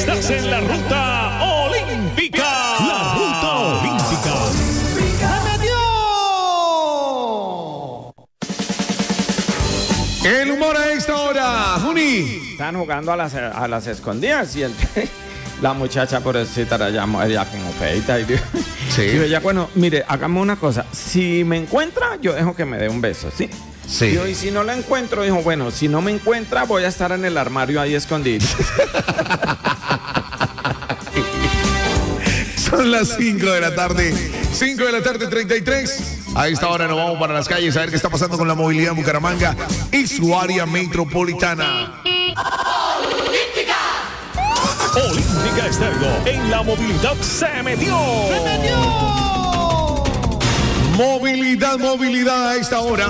Estás en la ruta olímpica. La ruta olímpica. El humor a esta hora, Juni. Están jugando a las escondidas y la muchacha por pobrecita era ya como feita. Y dijo, ya bueno, mire, hagamos una cosa. Si me encuentra, yo dejo que me dé un beso, ¿sí? Sí. Dijo, y si no la encuentro, dijo, bueno, si no me encuentra, voy a estar en el armario ahí escondido. Son las 5 de la tarde. 5 de la tarde, 33. A esta hora nos vamos para las calles a ver qué está pasando con la movilidad en Bucaramanga y su área metropolitana. Olímpica Estéreo. En la movilidad se metió. Movilidad a esta hora.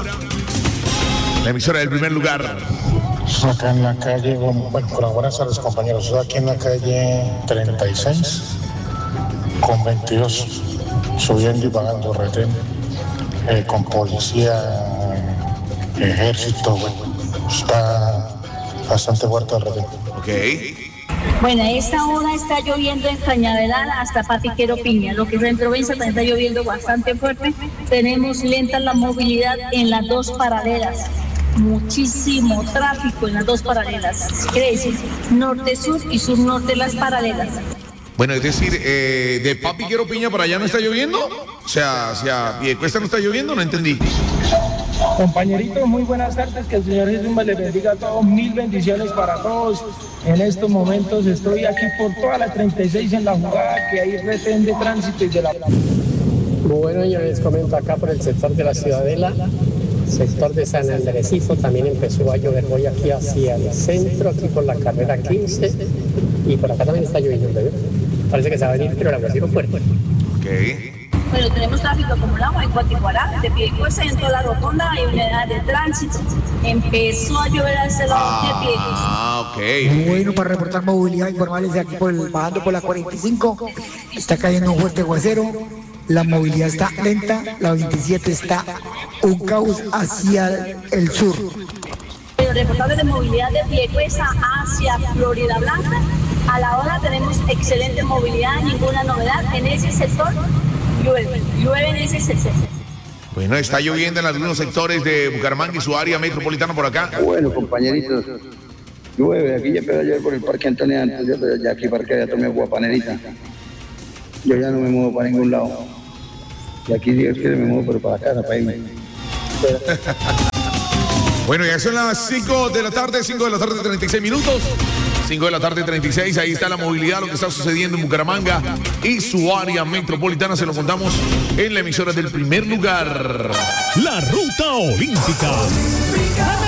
La emisora del primer lugar. Acá en la calle, bueno, buenas tardes compañeros. Estoy aquí en la calle 36 con 22, subiendo y bajando retén, con policía, ejército, bueno, está bastante fuerte el retén. Ok. Bueno, a esta hora está lloviendo en Cañaveral hasta Papiquero Piña. Lo que es en provincia también está lloviendo bastante fuerte. Tenemos lenta la movilidad en las dos paralelas. Muchísimo tráfico en las dos paralelas. Quiere decir norte-sur y sur-norte las paralelas. Bueno, es decir, de Papiquero Piña para allá no está lloviendo. O sea, hacia Piedecuesta no está lloviendo, no entendí. Compañeritos, muy buenas tardes, que el Señor Jesús me les bendiga a todos, mil bendiciones para todos. En estos momentos estoy aquí por toda la 36 en la jugada, que hay retén de tránsito y de la... Bueno, yo les comento acá por el sector de la Ciudadela, sector de San Andresito, también empezó a llover. Voy aquí hacia el centro, aquí por la carrera 15, y por acá también está lloviendo, ¿verdad? Parece que se va a venir, pero el aguacero fuerte. Ok. Bueno, tenemos tráfico acumulado en Guatiguará, de Piedecuesta, en toda la rotonda hay unidad de tránsito. Empezó a llover a este lado de Piedecuesta. Ok. Bueno, para reportar movilidad, informarles de aquí bajando por la 45, está cayendo un fuerte aguacero, la movilidad está lenta, la 27 está un caos hacia el sur. Reportables de movilidad de Piedecuesta hacia Florida Blanca. A la hora tenemos excelente movilidad, ninguna novedad en ese sector. Llueve en ese sector. Bueno, está lloviendo en algunos sectores de Bucaramanga y su área metropolitana por acá. Bueno, compañeritos, llueve, aquí ya empezó a llover por el Parque Antonio antes, ya aquí parque ya tomé Guapanerita. Yo ya no me muevo para ningún lado. Y aquí Dios quiere me muevo, pero para casa, para irme. Bueno, ya son las 5 de la tarde, 5 de la tarde, 36 minutos. 5 de la tarde, 36. Ahí está la movilidad, lo que está sucediendo en Bucaramanga y su área metropolitana. Se lo contamos en la emisora del primer lugar. La ruta olímpica.